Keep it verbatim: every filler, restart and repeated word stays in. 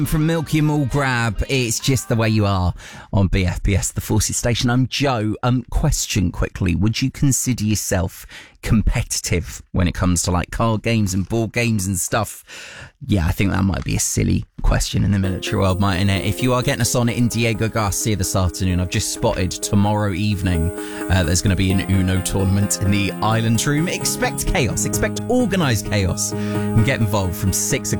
From Milky Mall Grab, it's just the way you are on B F B S, the Forces Station. I'm Joe. Um, question quickly: would you consider yourself competitive when it comes to like card games and board games and stuff? Yeah, I think that might be a silly question in the military world, mightn't it? If you are getting us on it in Diego Garcia this afternoon, I've just spotted tomorrow evening uh, there's going to be an Uno tournament in the Island Room. Expect chaos, expect organised chaos, and get involved from six o'clock.